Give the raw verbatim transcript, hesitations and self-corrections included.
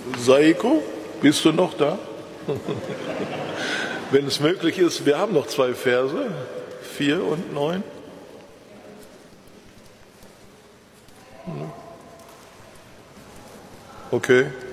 Saiko, bist du noch da? Wenn es möglich ist, wir haben noch zwei Verse, vier und neun. Okay.